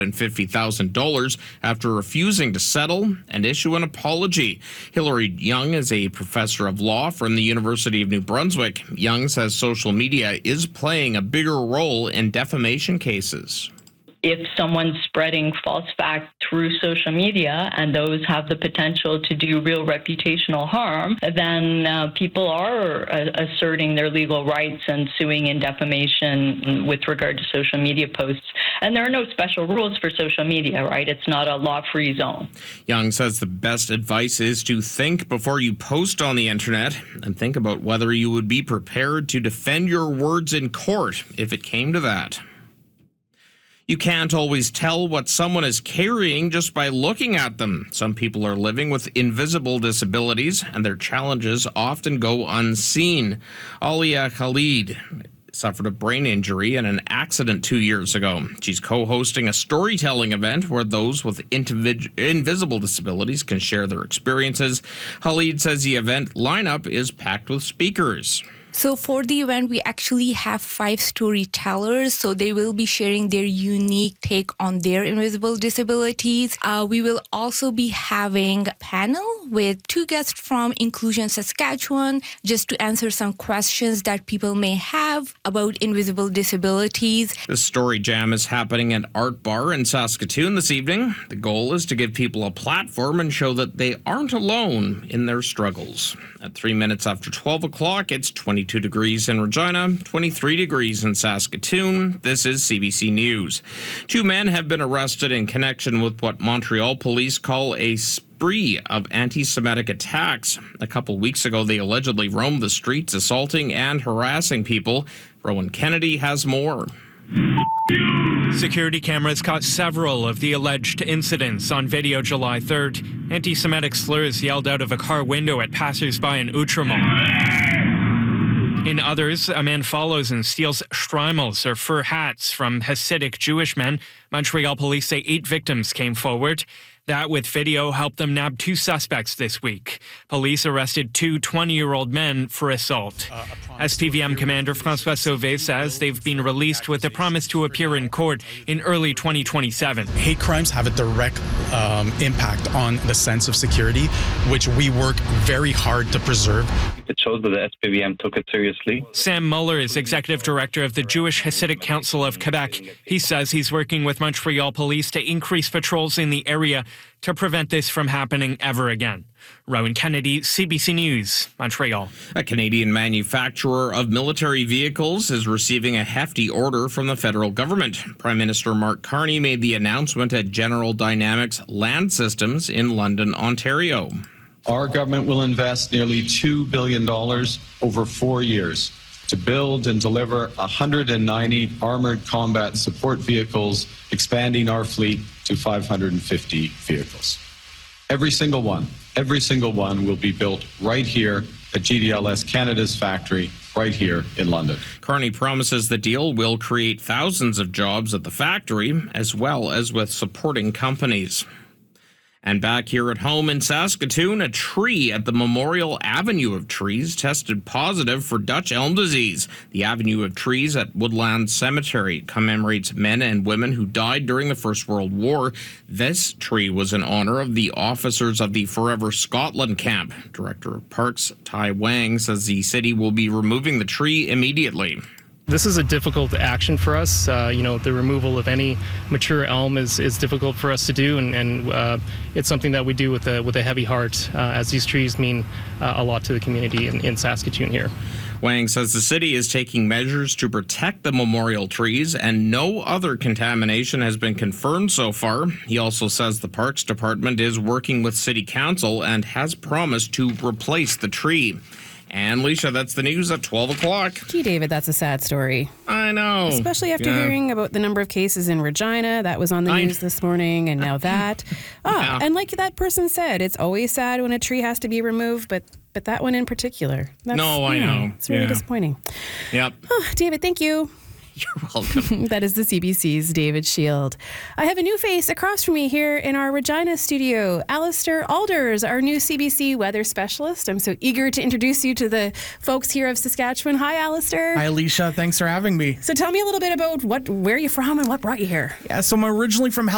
$50,000 after refusing to settle and issue an apology. Hillary Young is a professor of law from the University of New Brunswick. Young says social media is playing a bigger role in defamation cases. If someone's spreading false facts through social media and those have the potential to do real reputational harm, then people are asserting their legal rights and suing in defamation with regard to social media posts. And there are no special rules for social media, right? It's not a law-free zone. Young says the best advice is to think before you post on the internet and think about whether you would be prepared to defend your words in court if it came to that. You can't always tell what someone is carrying just by looking at them. Some people are living with invisible disabilities, and their challenges often go unseen. Alia Khalid suffered a brain injury in an accident 2 years ago. She's co-hosting a storytelling event where those with invisible disabilities can share their experiences. Khalid says the event lineup is packed with speakers. So for the event, we actually have 5 storytellers. So they will be sharing their unique take on their invisible disabilities. We will also be having a panel with 2 guests from Inclusion Saskatchewan just to answer some questions that people may have about invisible disabilities. The Story Jam is happening at Art Bar in Saskatoon this evening. The goal is to give people a platform and show that they aren't alone in their struggles. At 3 minutes after 12 o'clock, it's 22 degrees in Regina, 23 degrees in Saskatoon. This is CBC News. 2 men have been arrested in connection with what Montreal police call a spree of anti-Semitic attacks. A couple weeks ago, they allegedly roamed the streets, assaulting and harassing people. Rowan Kennedy has more. Security cameras caught several of the alleged incidents on video July 3rd. Anti-Semitic slurs yelled out of a car window at passers-by in Outremont. In others, a man follows and steals shtreimels or fur hats from Hasidic Jewish men. Montreal police say 8 victims came forward. That, with video, helped them nab 2 suspects this week. Police arrested 2 20-year-old men for assault. SPVM Commander François Sauvé says they've been released with a promise to appear in court in early 2027. Hate crimes have a direct impact on the sense of security, which we work very hard to preserve. It shows that the SPVM took it seriously. Sam Muller is executive director of the Jewish Hasidic Council of Quebec. He says he's working with Montreal police to increase patrols in the area to prevent this from happening ever again. Rowan Kennedy, CBC News, Montreal. A Canadian manufacturer of military vehicles is receiving a hefty order from the federal government. Prime Minister Mark Carney made the announcement at General Dynamics Land Systems in London, Ontario. Our government will invest nearly $2 billion over 4 years to build and deliver 190 armored combat support vehicles, expanding our fleet to 550 vehicles. Every single one will be built right here at GDLS Canada's factory right here in London. Carney promises the deal will create thousands of jobs at the factory, as well as with supporting companies. And back here at home in Saskatoon, a tree at the Memorial Avenue of Trees tested positive for Dutch elm disease. The Avenue of Trees at Woodland Cemetery commemorates men and women who died during the First World War. This tree was in honor of the officers of the Forever Scotland camp. Director of Parks, Tai Wang, says the city will be removing the tree immediately. This is a difficult action for us. The removal of any mature elm is difficult for us to do, and it's something that we do with a heavy heart, as these trees mean a lot to the community in Saskatoon here. Wang says the city is taking measures to protect the memorial trees, and no other contamination has been confirmed so far. He also says the Parks Department is working with City Council and has promised to replace the tree. And, Leisha, that's the news at 12 o'clock. Gee, David, that's a sad story. I know. Especially after hearing about the number of cases in Regina. That was on the news this morning, and now that. And like that person said, it's always sad when a tree has to be removed, but that one in particular. I know. It's really disappointing. Yep. Oh, David, thank you. You're welcome. That is the CBC's David Shield. I have a new face across from me here in our Regina studio. Alistair Alders, our new CBC weather specialist. I'm so eager to introduce you to the folks here of Saskatchewan. Hi, Alistair. Hi, Alicia. Thanks for having me. So tell me a little bit about where you're from and what brought you here. Yeah, so I'm originally from